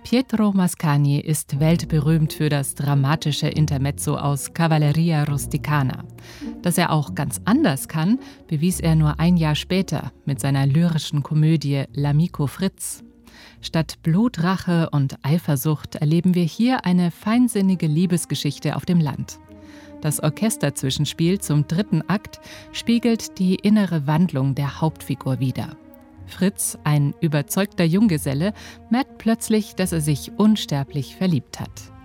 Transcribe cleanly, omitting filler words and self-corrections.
Pietro Mascagni ist weltberühmt für das dramatische Intermezzo aus Cavalleria Rusticana. Dass er auch ganz anders kann, bewies er nur ein Jahr später mit seiner lyrischen Komödie L'Amico Fritz. Statt Blut, Rache und Eifersucht erleben wir hier eine feinsinnige Liebesgeschichte auf dem Land. Das Orchesterzwischenspiel zum 3. Akt spiegelt die innere Wandlung der Hauptfigur wider. Fritz, ein überzeugter Junggeselle, merkt plötzlich, dass er sich unsterblich verliebt hat.